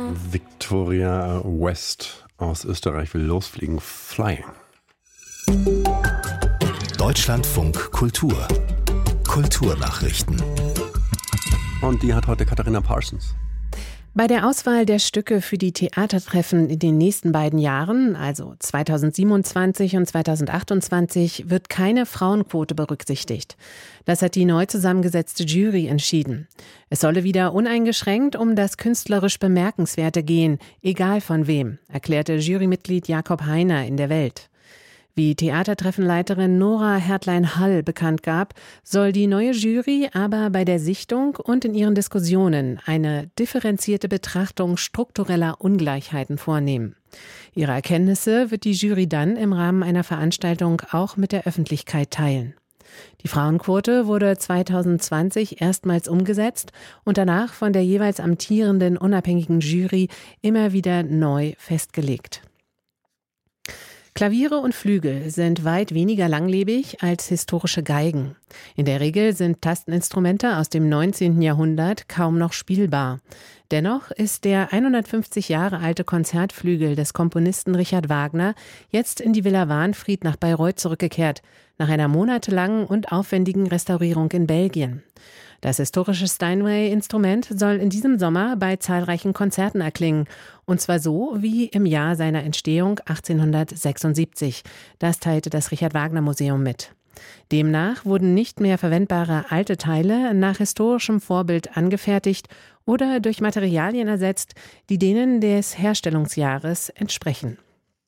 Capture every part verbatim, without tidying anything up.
Victoria West aus Österreich will losfliegen. Flying. Deutschlandfunk Kultur. Kulturnachrichten. Und die hat heute Katharina Parsons. Bei der Auswahl der Stücke für die Theatertreffen in den nächsten beiden Jahren, also zweitausendsiebenundzwanzig und zweitausendachtundzwanzig, wird keine Frauenquote berücksichtigt. Das hat die neu zusammengesetzte Jury entschieden. Es solle wieder uneingeschränkt um das künstlerisch Bemerkenswerte gehen, egal von wem, erklärte Jurymitglied Jakob Heiner in der Welt. Wie Theatertreffenleiterin Nora Hertlein-Hall bekannt gab, soll die neue Jury aber bei der Sichtung und in ihren Diskussionen eine differenzierte Betrachtung struktureller Ungleichheiten vornehmen. Ihre Erkenntnisse wird die Jury dann im Rahmen einer Veranstaltung auch mit der Öffentlichkeit teilen. Die Frauenquote wurde zweitausendzwanzig erstmals umgesetzt und danach von der jeweils amtierenden unabhängigen Jury immer wieder neu festgelegt. Klaviere und Flügel sind weit weniger langlebig als historische Geigen. In der Regel sind Tasteninstrumente aus dem neunzehnten Jahrhundert kaum noch spielbar. Dennoch ist der hundertfünfzig Jahre alte Konzertflügel des Komponisten Richard Wagner jetzt in die Villa Wahnfried nach Bayreuth zurückgekehrt, nach einer monatelangen und aufwendigen Restaurierung in Belgien. Das historische Steinway-Instrument soll in diesem Sommer bei zahlreichen Konzerten erklingen. Und zwar so wie im Jahr seiner Entstehung achtzehnhundertsechsundsiebzig. Das teilte das Richard-Wagner-Museum mit. Demnach wurden nicht mehr verwendbare alte Teile nach historischem Vorbild angefertigt oder durch Materialien ersetzt, die denen des Herstellungsjahres entsprechen.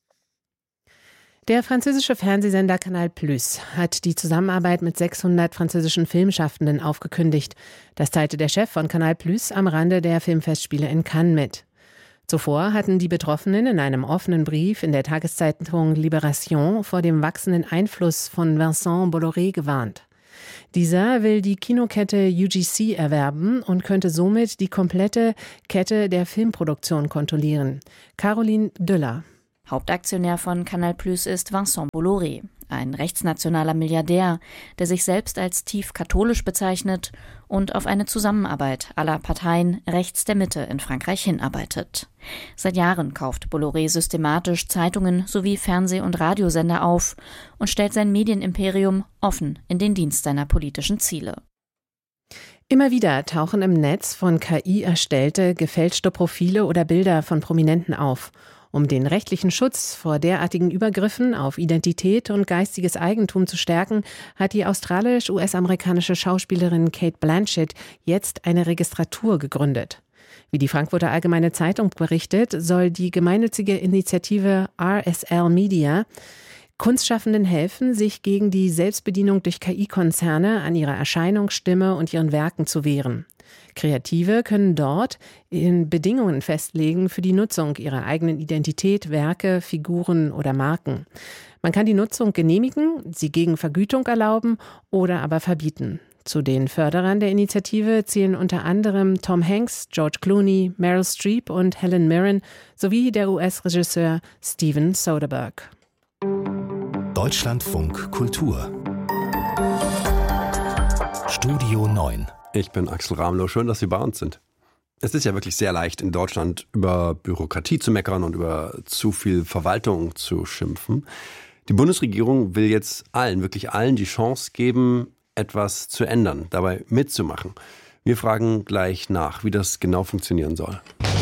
Der französische Fernsehsender Canal Plus hat die Zusammenarbeit mit sechshundert französischen Filmschaffenden aufgekündigt. Das teilte der Chef von Canal Plus am Rande der Filmfestspiele in Cannes mit. Zuvor hatten die Betroffenen in einem offenen Brief in der Tageszeitung Libération vor dem wachsenden Einfluss von Vincent Bolloré gewarnt. Dieser will die Kinokette U G C erwerben und könnte somit die komplette Kette der Filmproduktion kontrollieren. Caroline Düller. Hauptaktionär von Canal Plus ist Vincent Bolloré, ein rechtsnationaler Milliardär, der sich selbst als tief katholisch bezeichnet und auf eine Zusammenarbeit aller Parteien rechts der Mitte in Frankreich hinarbeitet. Seit Jahren kauft Bolloré systematisch Zeitungen sowie Fernseh- und Radiosender auf und stellt sein Medienimperium offen in den Dienst seiner politischen Ziele. Immer wieder tauchen im Netz von K I erstellte, gefälschte Profile oder Bilder von Prominenten auf. Um den rechtlichen Schutz vor derartigen Übergriffen auf Identität und geistiges Eigentum zu stärken, hat die australisch-U S-amerikanische Schauspielerin Cate Blanchett jetzt eine Registratur gegründet. Wie die Frankfurter Allgemeine Zeitung berichtet, soll die gemeinnützige Initiative R S L Media Kunstschaffenden helfen, sich gegen die Selbstbedienung durch K I-Konzerne an ihrer Erscheinung, Stimme und ihren Werken zu wehren. Kreative können dort in Bedingungen festlegen für die Nutzung ihrer eigenen Identität, Werke, Figuren oder Marken. Man kann die Nutzung genehmigen, sie gegen Vergütung erlauben oder aber verbieten. Zu den Förderern der Initiative zählen unter anderem Tom Hanks, George Clooney, Meryl Streep und Helen Mirren sowie der U S-Regisseur Steven Soderbergh. Deutschlandfunk Kultur. Studio neun. Ich bin Axel Ramlow. Schön, dass Sie bei uns sind. Es ist ja wirklich sehr leicht, in Deutschland über Bürokratie zu meckern und über zu viel Verwaltung zu schimpfen. Die Bundesregierung will jetzt allen, wirklich allen die Chance geben, etwas zu ändern, dabei mitzumachen. Wir fragen gleich nach, wie das genau funktionieren soll.